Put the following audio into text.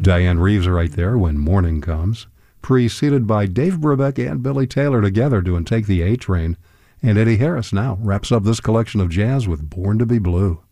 Diane Reeves right there, When Morning Comes, preceded by Dave Brubeck and Billy Taylor together doing Take the A Train. And Eddie Harris now wraps up this collection of jazz with Born to be Blue.